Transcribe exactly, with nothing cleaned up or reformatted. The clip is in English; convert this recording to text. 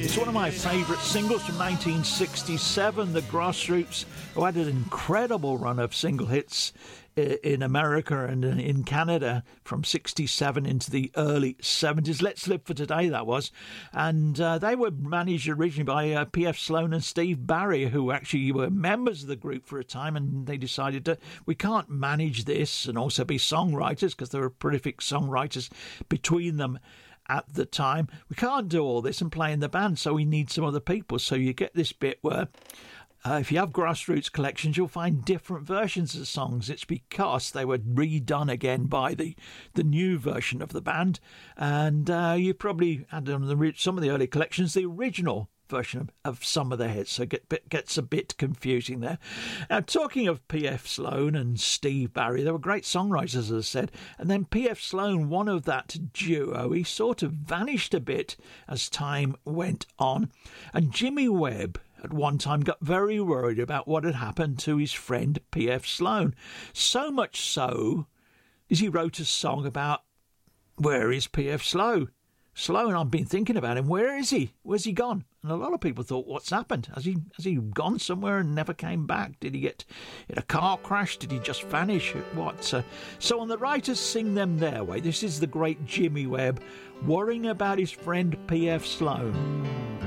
It's one of my favourite singles from nineteen sixty-seven, The Grassroots, who had an incredible run of single hits in America and in Canada from sixty-seven into the early seventies. Let's Live for Today, that was. And uh, they were managed originally by uh, P F Sloan and Steve Barry, who actually were members of the group for a time, and they decided that we can't manage this and also be songwriters, because there were prolific songwriters between them at the time. We can't do all this and play in the band, so we need some other people. So you get this bit where Uh, if you have Grassroots collections, you'll find different versions of songs. It's because they were redone again by the, the new version of the band. And uh, you probably had on the, some of the early collections the original version of, of some of the hits, so it get, gets a bit confusing there. Now, talking of P F Sloan and Steve Barry, they were great songwriters, as I said. And then P F Sloan, one of that duo, he sort of vanished a bit as time went on. And Jimmy Webb at one time got very worried about what had happened to his friend P F Sloan. So much so is he wrote a song about, where is P F Sloan? Sloan, I've been thinking about him. Where is he? Where's he gone? And a lot of people thought, what's happened? Has he has he gone somewhere and never came back? Did he get in a car crash? Did he just vanish? What? Uh, so on the writers sing them their way. This is the great Jimmy Webb worrying about his friend P F Sloan.